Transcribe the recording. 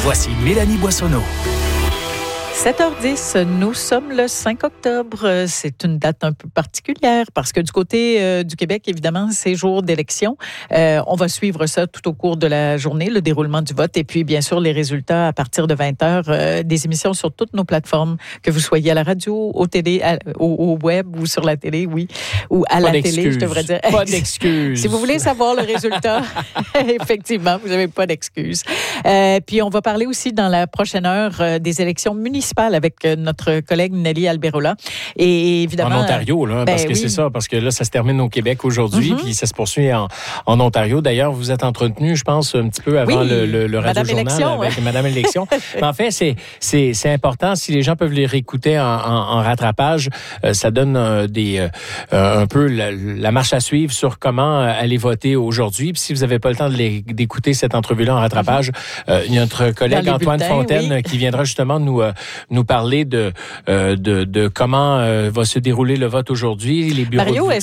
Voici Mélanie Boissonneau. 7h10, nous sommes le 5 octobre. C'est une date un peu particulière parce que du côté du Québec, évidemment, c'est jour d'élection. On va suivre ça tout au cours de la journée, le déroulement du vote et puis, bien sûr, les résultats à partir de 20h, des émissions sur toutes nos plateformes, que vous soyez à la radio, au télé, au web ou sur la télé, oui, ou à la télé, je devrais dire. Pas d'excuses. Si vous voulez savoir le résultat, effectivement, vous n'avez pas d'excuses. Puis, on va parler aussi dans la prochaine heure des élections municipales avec notre collègue Nelly Alberola. Et évidemment... En Ontario, là, parce que oui. C'est ça, parce que là, ça se termine au Québec aujourd'hui, puis ça se poursuit en Ontario. D'ailleurs, vous êtes entretenu, je pense, un petit peu avant le radio-journal avec Madame Élection. En fait, c'est important. Si les gens peuvent les réécouter en rattrapage, ça donne un peu la marche à suivre sur comment aller voter aujourd'hui. Puis si vous n'avez pas le temps d'écouter cette entrevue-là en rattrapage, il y a notre collègue Antoine Fontaine qui viendra justement nous parler de comment va se dérouler le vote aujourd'hui. Les bureaux Mario,